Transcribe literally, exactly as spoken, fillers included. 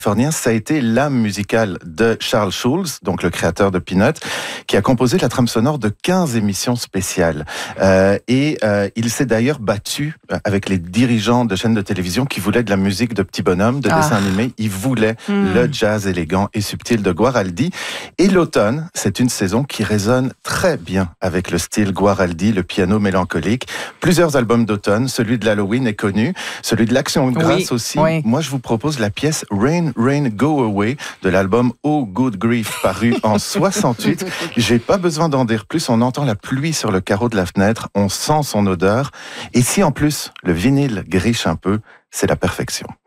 Californien, ça a été l'âme musicale de Charles Schulz, donc le créateur de Peanuts, qui a composé la trame sonore de quinze émissions spéciales. Euh, et euh, il s'est d'ailleurs battu avec les dirigeants de chaînes de télévision qui voulaient de la musique de petits bonhommes, de dessins ah. animés. Ils voulaient mmh. le jazz élégant et subtil de Guaraldi. Et l'automne, c'est une saison qui résonne très bien avec le style Guaraldi, le piano mélancolique. Plusieurs albums d'automne, celui de l'Halloween est connu, celui de l'Action de grâce oui, aussi. Oui. Moi, je vous propose la pièce Rain, Rain, Go Away de l'album Oh Good Grief, paru en soixante-huit. J'ai pas besoin d'en dire plus, on entend la pluie sur le carreau de la fenêtre, on sent son odeur. Et si en plus, le vinyle griche un peu, c'est la perfection.